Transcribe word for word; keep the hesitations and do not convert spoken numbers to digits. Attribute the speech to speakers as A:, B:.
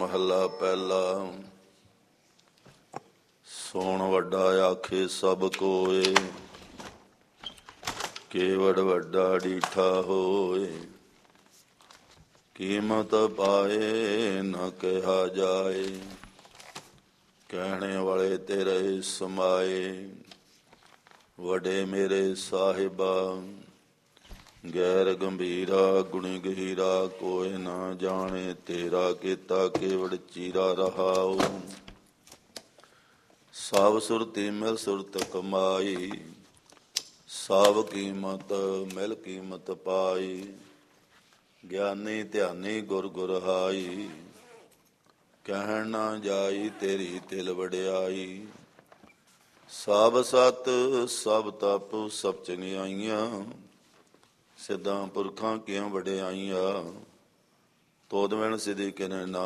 A: ਮਹੱਲਾ ਪਹਿਲਾ। ਸੋਣ ਵੱਡਾ ਆਖੇ ਸਭ ਕੋਏ, ਕੇਵੜ ਵੱਡਾ ਡੀਠਾ ਹੋਏ। ਕੀਮਤ ਪਾਏ ਨਾ ਕਿਹਾ ਜਾਏ, ਕਹਿਣੇ ਵਾਲੇ ਤੇਰੇ ਸਮਾਏ। ਵੱਡੇ ਮੇਰੇ ਸਾਹਿਬਾ, ਗੈਰ ਗੰਭੀਰਾ ਗੁਣੀ ਗਹੀਰਾ। ਕੋਈ ਨਾ ਜਾਣੇ ਤੇਰਾ ਕੀਤਾ ਕੇਵੜ ਚੀਰਾ ਰਹਾਉ। ਸਭ ਸੁਰਤੀ ਮਿਲ ਸੁਰਤ ਕਮਾਈ, ਸਭ ਕੀਮਤ ਮਿਲ ਕੀਮਤ ਪਾਈ। ਗਿਆਨੀ ਧਿਆਨੀ ਗੁਰ ਗੁਰਹਾਈ, ਕਹਿਣ ਨਾ ਜਾਈ ਤੇਰੀ ਤਿਲ ਵਡਿਆਈ। ਸਭ ਸਤ ਸਭ ਤਪ ਸਭ ਚੰਗਿਆਈਆਂ, ਸਿੱਧਾਂ ਪੁਰਖਾਂ ਕਿਉਂ ਵਡਿਆਈਆਂ। ਤੋਦ ਵੈਣ ਸਿਧੀ ਕਿਨੇ ਨਾ